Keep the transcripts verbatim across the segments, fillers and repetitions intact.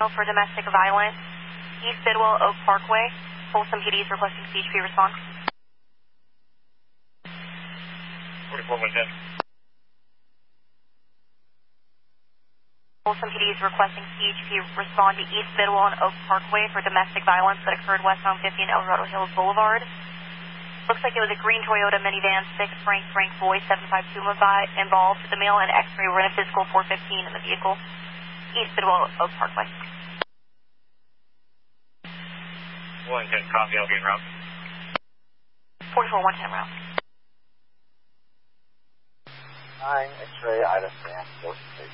For domestic violence, East Bidwell, Oak Parkway. Folsom P D is requesting C H P response. forty-four one ten. Folsom P D is requesting C H P respond to East Bidwell and Oak Parkway for domestic violence that occurred westbound fifty and El Dorado Hills Boulevard. Looks like it was a green Toyota minivan, six Frank Frank Boy seven five two involved. The male and X-ray were in a physical four fifteen in the vehicle. East Bidwell, Oak Parkway. one ten, copy, I'll be en route. forty-four one ten route. nine X-ray, Ida Sam, four six.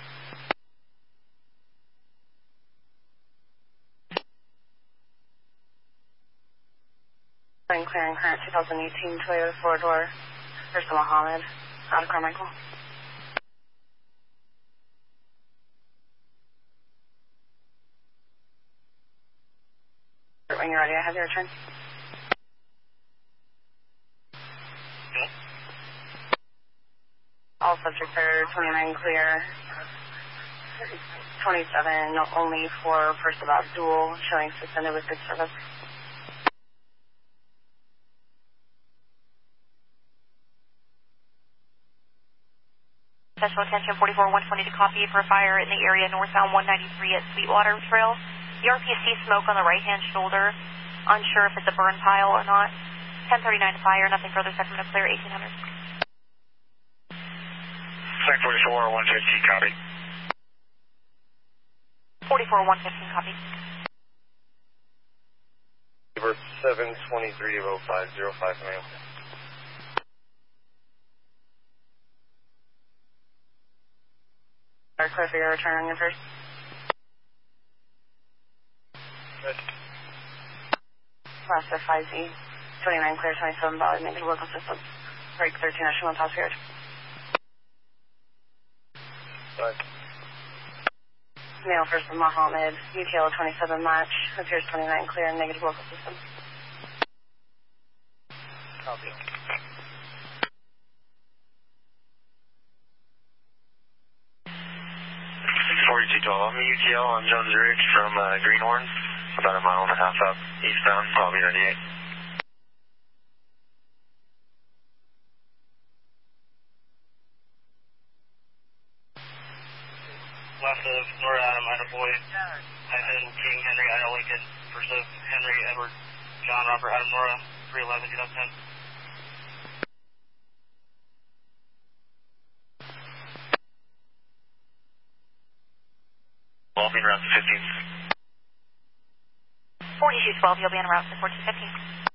Clearing current twenty eighteen Toyota four-door, First Mohammed, out of Carmichael. When you're ready, I have your return. Okay. All subjects are twenty-nine clear. twenty-seven only for First About Dual, showing suspended with good service. Special attention forty-four one twenty to copy for a fire in the area northbound one ninety-three at Sweetwater Trail. E R P C smoke on the right-hand shoulder. Unsure if it's a burn pile or not. ten thirty-nine to fire, nothing further, Sacramento clear, eighteen hundred. Flight forty-four one fifteen, copy. forty-four one fifteen, copy. Number seven twenty-three oh five oh five, ma'am. Are clear for your return on your first? Good. Last F I Z, twenty-nine clear, twenty-seven valid, negative local system. Break thirteen, national top period. Bye. Male First Mohammed, U T L twenty-seven match, appears twenty-nine clear, negative local system. Copy. forty-two twelve, I'm a U T L on Jones Ridge from uh, Greenhorn, about a mile and a half up eastbound, probably ninety-eight. Left of Nora Adam, Ida Boyd, Hyphen, King, Henry, Ida Lincoln, first of Henry, Edward, John, Robert, Adam, Nora, three eleven, two thousand ten. I'll be around fifteen. forty-two twelve, you'll be en route to fourteen fifteen.